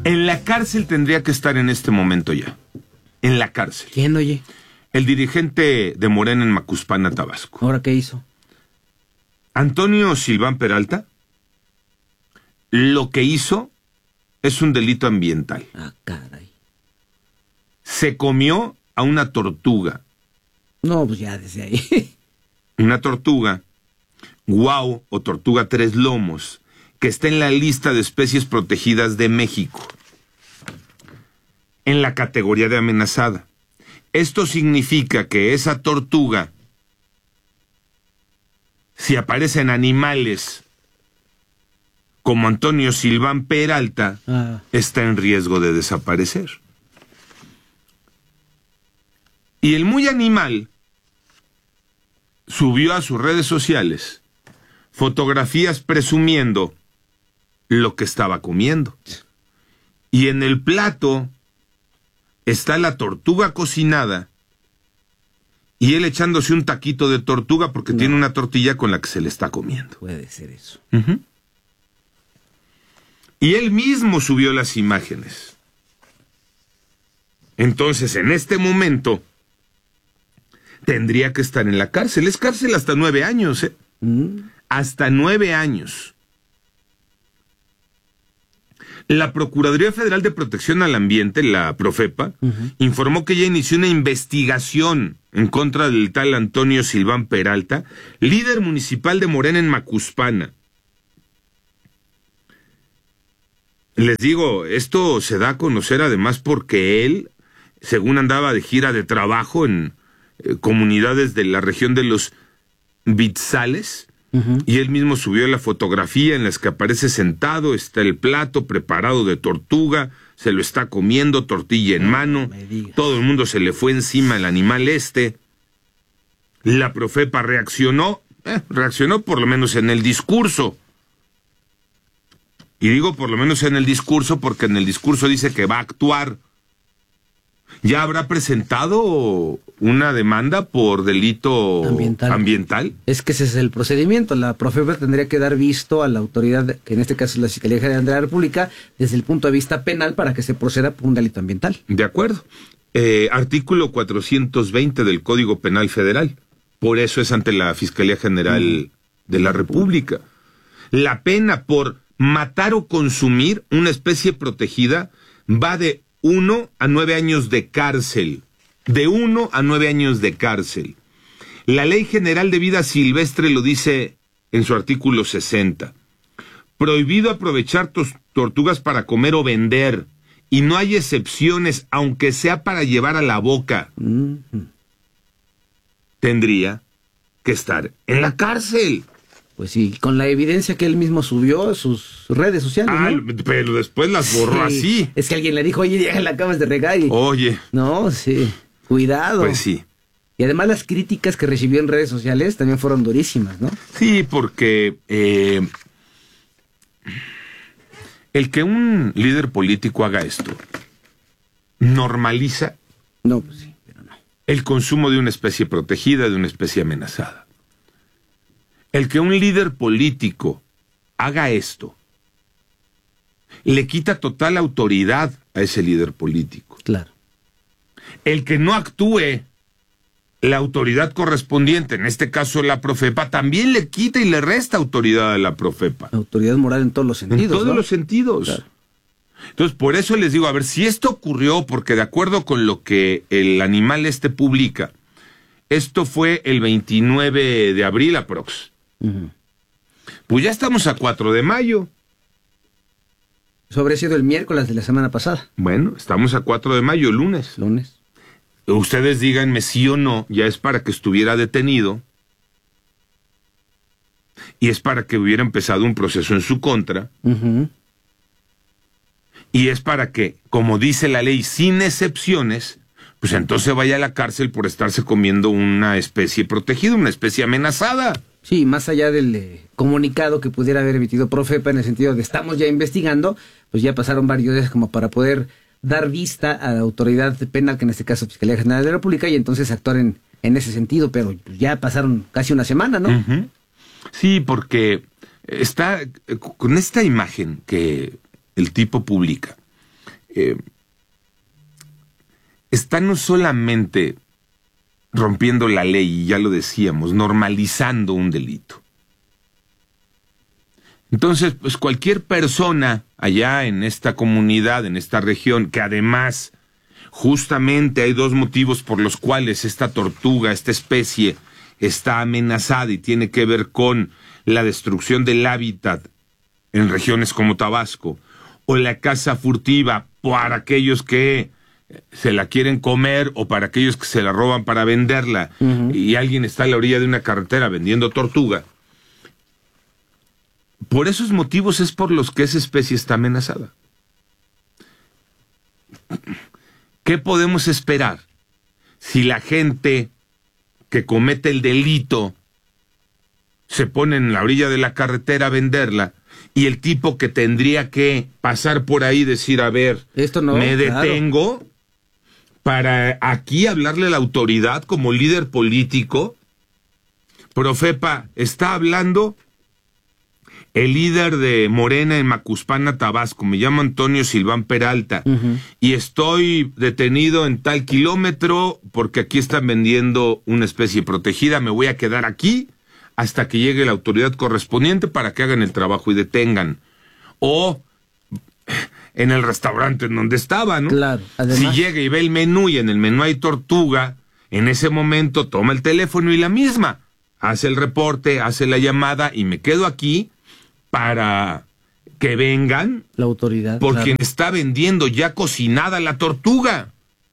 En la cárcel tendría que estar en este momento ya. En la cárcel. ¿Quién, oye? El dirigente de Morena en Macuspana, Tabasco. ¿Ahora qué hizo? Antonio Silván Peralta, lo que hizo es un delito ambiental. Ah, caray. Se comió a una tortuga. No, pues ya desde ahí. Una tortuga, guau, o tortuga tres lomos, que está en la lista de especies protegidas de México, en la categoría de amenazada. Esto significa que esa tortuga, si aparecen animales como Antonio Silván Peralta, está en riesgo de desaparecer. Y el muy animal subió a sus redes sociales fotografías presumiendo lo que estaba comiendo. Y en el plato está la tortuga cocinada y él echándose un taquito de tortuga porque tiene una tortilla con la que se le está comiendo. Puede ser eso. Y él mismo subió las imágenes. Entonces, en este momento, tendría que estar en la cárcel. Es cárcel hasta 9 años, ¿eh? Hasta 9 años. La Procuraduría Federal de Protección al Ambiente, la Profepa, informó que ya inició una investigación en contra del tal Antonio Silván Peralta, líder municipal de Morena en Macuspana. Les digo, esto se da a conocer además porque él, según andaba de gira de trabajo en comunidades de la región de los Bitzales, y él mismo subió la fotografía en la que aparece sentado, está el plato preparado de tortuga, se lo está comiendo, tortilla en mano, todo el mundo se le fue encima al animal este. La Profepa reaccionó por lo menos en el discurso. Y digo por lo menos en el discurso porque en el discurso dice que va a actuar. ¿Ya habrá presentado una demanda por delito ambiental? Es que ese es el procedimiento. La Profepa tendría que dar visto a la autoridad, que en este caso es la Fiscalía General de la República, desde el punto de vista penal para que se proceda por un delito ambiental. De acuerdo. Artículo 420 del Código Penal Federal. Por eso es ante la Fiscalía General de la República. La pena por matar o consumir una especie protegida va de 1 a 9 años de cárcel. De 1 a 9 años de cárcel. La Ley General de Vida Silvestre lo dice en su artículo 60. Prohibido aprovechar tortugas para comer o vender. Y no hay excepciones, aunque sea para llevar a la boca. Tendría que estar en la cárcel. Pues sí, con la evidencia que él mismo subió a sus redes sociales, ¿no? Pero después las borró así. Es que alguien le dijo, oye, ya la acabas de regar y... Oye. No, sí, cuidado. Pues sí. Y además las críticas que recibió en redes sociales también fueron durísimas, ¿no? Sí, porque el que un líder político haga esto normaliza no, pues sí, pero no. El consumo de una especie protegida, de una especie amenazada. El que un líder político haga esto le quita total autoridad a ese líder político. Claro. El que no actúe la autoridad correspondiente, en este caso la Profepa, también le quita y le resta autoridad a la Profepa. Autoridad moral en todos los sentidos. En todos los sentidos. Claro. Entonces, por eso les digo, a ver, si esto ocurrió, porque de acuerdo con lo que el animal este publica, esto fue el 29 de abril aprox. Pues ya estamos a 4 de mayo. Eso habría sido el miércoles de la semana pasada. Bueno, estamos a 4 de mayo, lunes. Ustedes díganme sí o no, ya es para que estuviera detenido y es para que hubiera empezado un proceso en su contra y es para que, como dice la ley, sin excepciones, pues entonces vaya a la cárcel por estarse comiendo una especie protegida, una especie amenazada. Sí, más allá del comunicado que pudiera haber emitido Profepa en el sentido de estamos ya investigando, pues ya pasaron varios días como para poder dar vista a la autoridad penal, que en este caso Fiscalía General de la República, y entonces actuar en ese sentido, pero ya pasaron casi una semana, ¿no? Sí, porque está con esta imagen que el tipo publica, está no solamente rompiendo la ley, y ya lo decíamos, normalizando un delito. Entonces, pues cualquier persona allá en esta comunidad, en esta región, que además justamente hay dos motivos por los cuales esta tortuga, esta especie, está amenazada y tiene que ver con la destrucción del hábitat en regiones como Tabasco, o la caza furtiva para aquellos que se la quieren comer o para aquellos que se la roban para venderla, y alguien está a la orilla de una carretera vendiendo tortuga. Por esos motivos es por los que esa especie está amenazada. ¿Qué podemos esperar si la gente que comete el delito se pone en la orilla de la carretera a venderla, y el tipo que tendría que pasar por ahí y decir, a ver, esto no, me detengo para aquí hablarle a la autoridad como líder político? Profepa, está hablando el líder de Morena en Macuspana, Tabasco, me llamo Antonio Silván Peralta, y estoy detenido en tal kilómetro porque aquí están vendiendo una especie protegida, me voy a quedar aquí hasta que llegue la autoridad correspondiente para que hagan el trabajo y detengan. O en el restaurante en donde estaba, ¿no? Claro, además, si llega y ve el menú y en el menú hay tortuga, en ese momento toma el teléfono y la misma hace el reporte, hace la llamada y me quedo aquí para que vengan la autoridad por claro, quien está vendiendo ya cocinada la tortuga.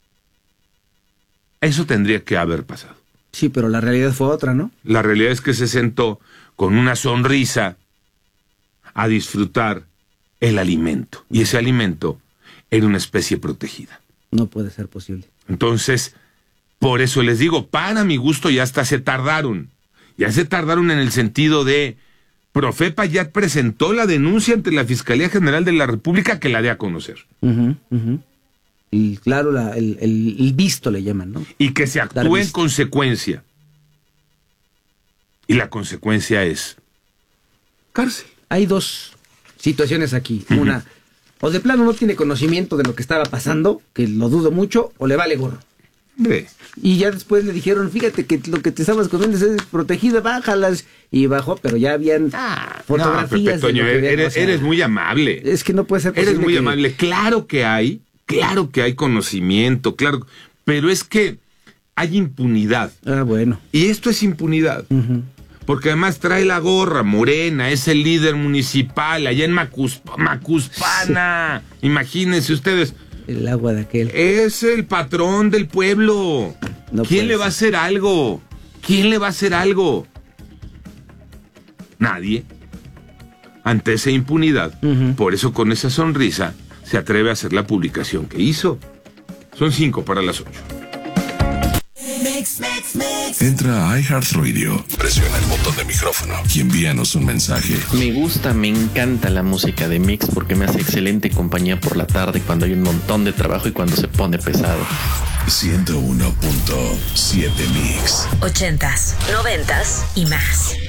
Eso tendría que haber pasado. Sí, pero la realidad fue otra, ¿no? La realidad es que se sentó con una sonrisa a disfrutar el alimento. Y ese alimento era una especie protegida. No puede ser posible. Entonces, por eso les digo, para mi gusto ya hasta se tardaron. Ya se tardaron en el sentido de, Profepa ya presentó la denuncia ante la Fiscalía General de la República, que la dé a conocer. Y claro, el visto le llaman, ¿no? Y que se actúe en consecuencia. Y la consecuencia es cárcel. Hay dos situaciones aquí. Una, o de plano no tiene conocimiento de lo que estaba pasando, que lo dudo mucho, o le vale gorro. Y ya después le dijeron, fíjate que lo que te estabas comiendo es protegido, bájalas. Y bajó, pero ya habían fotografías. No, Pepe Toño, eres muy amable. Es que no puede ser posible. Eres muy amable. Claro que hay conocimiento, claro. Pero es que hay impunidad. Ah, bueno. Y esto es impunidad. Porque además trae la gorra, Morena, es el líder municipal allá en Macuspana. Sí. Imagínense ustedes. El agua de aquel. Es el patrón del pueblo. No ¿Quién le va a hacer algo? ¿Quién le va a hacer algo? Nadie. Ante esa impunidad, por eso con esa sonrisa se atreve a hacer la publicación que hizo. Son 5:08. Entra a iHeartRadio, presiona el botón de micrófono y envíanos un mensaje. Me gusta, me encanta la música de Mix porque me hace excelente compañía por la tarde cuando hay un montón de trabajo y cuando se pone pesado. 101.7 Mix. 80s, 90s y más.